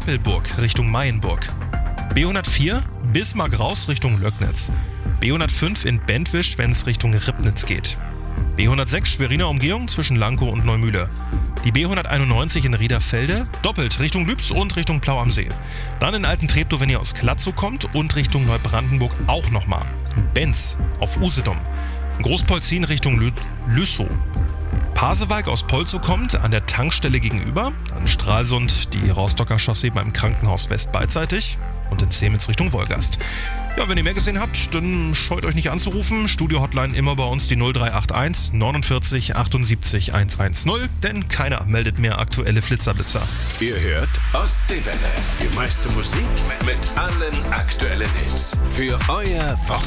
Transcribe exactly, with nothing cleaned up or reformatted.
Stackelburg Richtung Mayenburg. B hundertvier Bismarck raus Richtung Löcknitz. B hundertfünf in Bentwisch, wenn es Richtung Ribnitz geht. B hundertsechs Schweriner Umgehung zwischen Lankow und Neumühle. Die B hunderteinundneunzig in Riederfelde, doppelt Richtung Lübs und Richtung Plau am See. Dann in Alten-Treptow, wenn ihr aus Klatzow kommt, und Richtung Neubrandenburg auch nochmal. Benz auf Usedom. Großpolzin Richtung Lü- Lüssow. Pasewalk aus Polzow kommt, an der Tankstelle gegenüber. Dann Stralsund, die Rostocker Chaussee beim Krankenhaus West beidseitig. Und in Zemitz Richtung Wolgast. Ja, wenn ihr mehr gesehen habt, dann scheut euch nicht anzurufen. Studio-Hotline immer bei uns die null drei acht eins neunundvierzig achtundsiebzig hundertzehn, denn keiner meldet mehr aktuelle Flitzerblitzer. Ihr hört Ostseewelle, die meiste Musik mit allen aktuellen Hits für euer Wochenende.